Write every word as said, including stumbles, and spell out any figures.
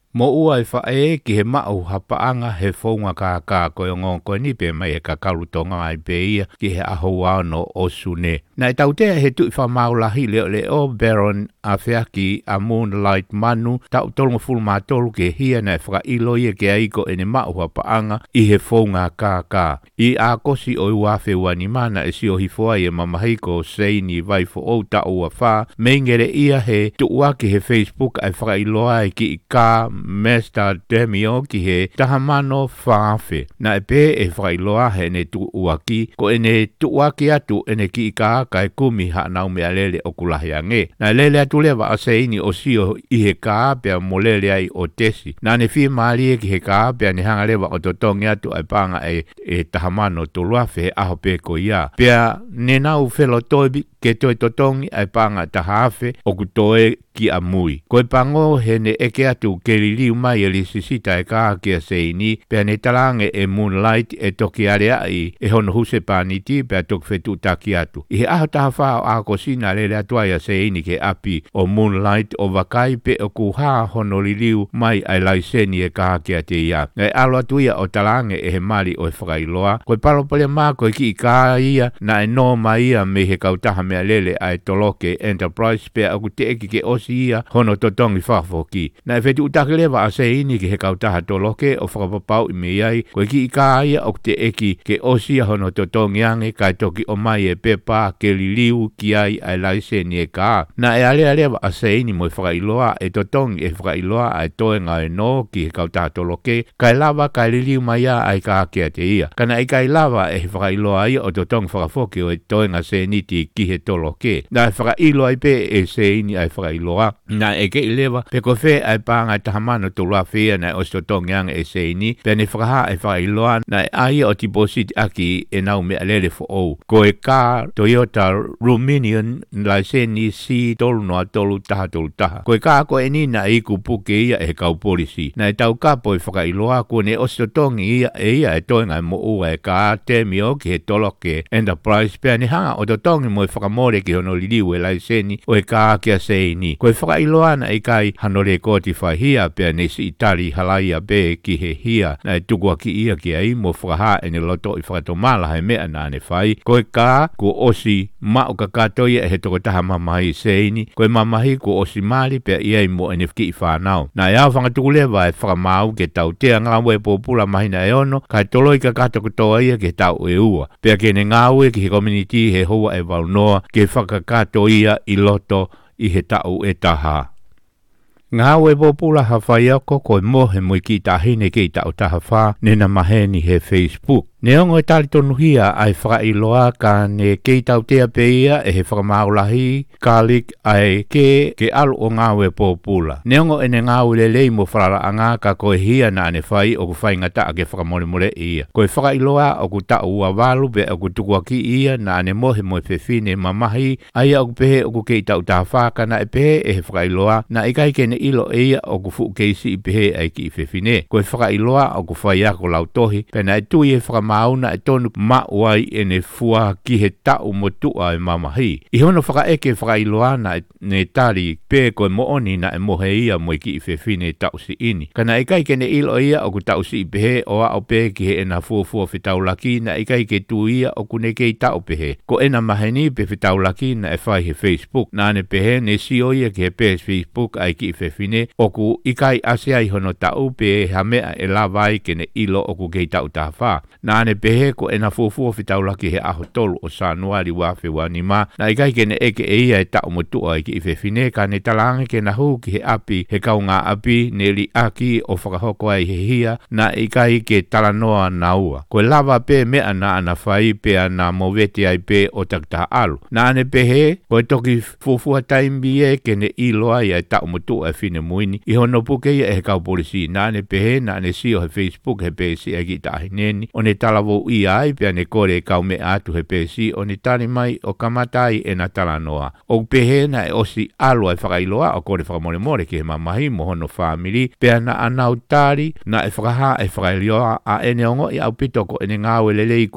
Mo ua e whae ki he mau hapaanga he whaunga ka ka koe ngon koe ni pe mai e ka karutonga ai pe ia ki he aho wao no osune. Na e tautea he tui wha maulahi leo leo Baron a whiaki a Moonlight Manu tau tolunga fulu mātolu ke hia na e whaka ilo ia ke aiko ene mau hapaanga i he whaunga ka ka. I a kosi o uafe wani mana e si o hifoa i e mamahiko seini vai fo o ta ua wha meingere ia he tuua ki he Facebook ai whaka iloa e ki i ka Mesta Demio ki he tahamano whaafe. Na e pe e whailoa he ne tu uaki, ko e ne tu uaki atu e ne ki i ka ka e kumi ha nau mea lele o kulahi ange. Na lele atu lewa a seini o sio i he ka pia mo lele ai o tesi. Na ne fie maali e ki he ka pia ne hanga lewa o totongi atu ai panga e, e tahamano tuluafe he aho pe ko ia. Pia ne nau whelo toibi ke toi totongi ai panga tahafe o kutoe ki a mui. Koe pango he ne eke atu ke li liu mai e li sisita e ka ki a seini, pea ne talange e Moonlight e toki area i e hono huse paniti pea toki fetu taki atu. I he aho taha whao a kosina lele atua ia seini ke api o Moonlight o wakai pe o kuha hono li liu mai ai laiseni e ka ki a te ia. E alo atu ia o talange e he mali o e whakailoa. Koe palo pale mako e ki i ka ia na e no mai ia me he kautaha mea lele ai toloke Enterprise pea o te eki ke osi ia hono totongi whafoki. Na e fetu utake lewa a seini ki he kautaha toloke o whakapapau i me iai koe ki i ka ia o te eki ke osi ia hono totongi ange kai toki o mai e pepa ke li liu ki ai ai laiseni e ka. Na e alea lewa a seini mo e whakailoa e totongi e whakailoa ai toenga e no ki he kautaha toloke kai lava kai li liu mai ia ai ka ke te ia. Kana i kai lava e whakailoa ia o totongi whakafoki o e toenga seniti ki he toloke. Na e whakailoa i pe e seini ai whakailoa. Na e ke i lewa pe ko fe ai panga tahamano tulua fea na o totongi ange e seini pe ne whakaha e whakailoa na e ai o tipositi aki e nau mea lele fo o. Ko e ka Toyota Ruminian laiseni si tolu noa tolu taha tolu taha. Ko e ka ko e nina i kupuke ia e kau polisi. Na e tau kapo e whakailoa ko ne o totongi ia e ia e toenga mo ua e ka temio ki he toloke Enterprise pe ne hanga o totongi mo e whakamore ki hono liliu e laiseni o e ka kia seini. Ko e whakailoa na e kai hanore koti whahia pe ne si itali halaia be ki he hia na e tukua ki ia ki ai mo whakaha e ne loto i whakatomala he mea na ne whai. Ko e ka ko osi mao ka katoia e he toko taha mamahi seini. Ko e mamahi ko osi mali pe ia i mo e ne whaki i whanau. Na e au whangatukulewa e whakamau ke tau tea ngawe popula mahina e ono kai toloi ka kato kutoa ia ke tau e ua. Pea ke ne ngawe ki he community he hoa e waunoa ke whakakato ia i loto i he tau e taha. Ngā we popula hawhai ako koe mohe mui ki tahine ki tau taha wha nena maheni he Facebook. Ne ongo e tali tonu hia ai whakailoa ka ne kei tau tea pe ia e he whakamaulahi kalik ai ke ke alu o ngā we popula. Ne ongo e ne ngā ule lei mo wharara anga ka koe hia na ane whai o ku whai ngata ke whakamole mole ia. Koe whakailoa o ku tau ua walu be o ku tukua ki ia na ane mohe mo e whewhine mamahi ai o ku pehe o ku kei tau taha whaka na e pehe e he whakailoa na i kai kene ilo e ia o ku fu keisi i pehe ai ki i whewhine. Koe whakailoa o ku whai ako lautohi pena e tui e whakamaulahi mauna e tonu mauai e ne fua ki he tau motua e mamahi. I hono whakaeke whakailoa na ne tari pē koe mooni na e mohe ia mo i ki i whewhine tau si ini. Kana i kai kene ilo ia o ku tau si i pehe o a o pē ki he ena fua fua whitau laki na i kai ke tu ia o ku ne kei tau pehe. Ko ena maheni pe whitau laki na e whai he Facebook. Na ne pehe ne si o ia ki he pē Facebook ai ki i whewhine o ku i kai asea i hono tau pē hamea e la vai kene ilo o ku kei tau taha wha. Na ane pehe ko ena fuafua whitau laki he aho tolu o Sanuari wafe wani ma na i kai kene eke e ia e tau motua i ki i whewhine ka ne talange ke na hu ki he api he kaunga api ne li aki o whakahoko ai he hia na i kai ke talanoa na ua. Koe lava pe mea na ana whai pe ana mowete ai pe o taktaha alu. Na ane pehe koe toki fuafua taimbi e kene iloa i e tau motua e whine muini i hono puke ia e he kau polisi. Na ane pehe na ane sio he Facebook he pesi e ki tahineni o ne talavo i ai pia ne kore kau me atu he pesi o ni tani mai o kamatai e na talanoa. O pehe na e osi alo e whakailoa o kore whakamore more ki he mamahi mo hono whamili pia na anau tari na e whakaha e whakailioa a ene ongo i au pitoko e ne ngāwe lelei